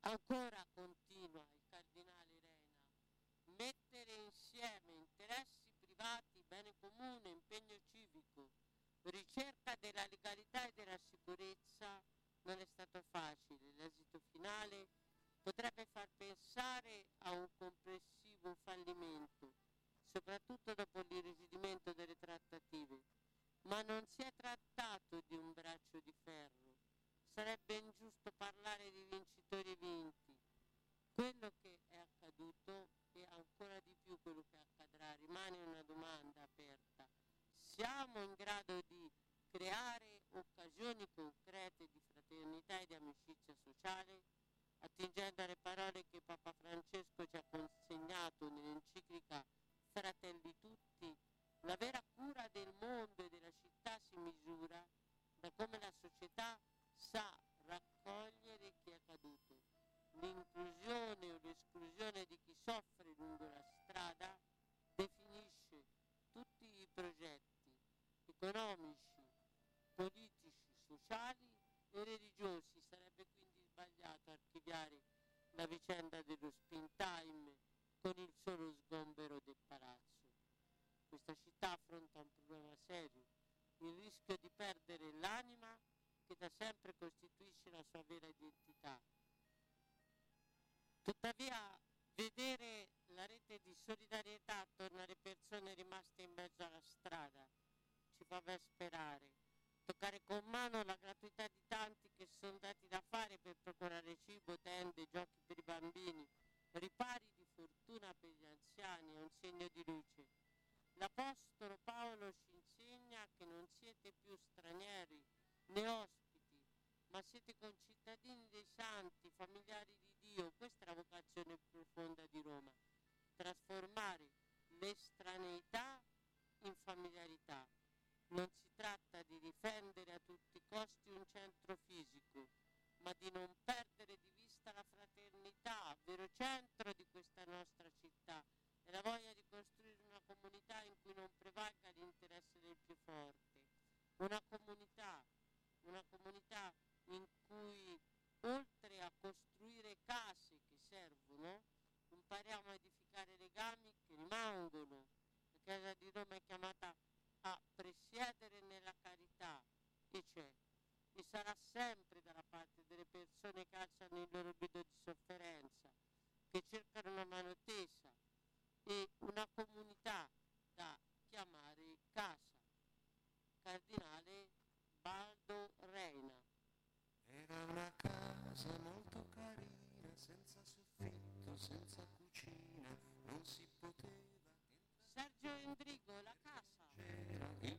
Ancora continua il cardinale Reina, mettere insieme interessi privati, bene comune, impegno civico, ricerca della legalità e della sicurezza non è stato facile. L'esito finale potrebbe far pensare a un complessivo fallimento, soprattutto dopo l'irrigidimento delle trattative. Ma non si è trattato di un braccio di ferro. Sarebbe ingiusto parlare di vincitori e vinti. Quello che è accaduto e ancora di più quello che accadrà rimane una domanda aperta. Siamo in grado di creare occasioni concrete di fraternità e di amicizia sociale? Attingendo alle parole che Papa Francesco ci ha consegnato nell'enciclica Fratelli Tutti, la vera cura del mondo e della città si misura da come la società sa raccogliere chi è caduto. L'inclusione o l'esclusione di chi soffre lungo la strada definisce tutti i progetti economici, politici, sociali e religiosi. Sarebbe quindi sbagliato archiviare la vicenda dello spin time con il solo sgombero del palazzo. Questa città affronta un problema serio, il rischio di perdere l'anima che da sempre costituisce la sua vera identità. Tuttavia, vedere la rete di solidarietà attorno alle persone rimaste in mezzo alla strada ci fa ben sperare. Toccare con mano la gratuità di tanti che sono dati da fare per procurare cibo, tende, giochi per i bambini, ripari di fortuna per gli anziani è un segno di luce. L'Apostolo Paolo ci insegna che non siete più stranieri né ospiti, ma siete concittadini dei santi, familiari di Dio. Questa è la vocazione profonda di Roma, trasformare l'estraneità in familiarità. Non si tratta di difendere a tutti i costi un centro fisico, ma di non perdere di vista la fraternità, vero centro di questa nostra città, e la voglia di costruire una comunità in cui non prevalga l'interesse del più forte. Una comunità in cui, oltre a costruire case che servono, impariamo a edificare legami che rimangono. La Chiesa di Roma è chiamata a presiedere nella carità, e c'è, e sarà sempre dalla parte delle persone che alzano il loro grido di sofferenza, che cercano una mano tesa e una comunità da chiamare casa. Cardinale Baldo Reina. Era una casa molto carina, senza soffitto, senza cucina, non si poteva entrare. Sergio Endrigo, la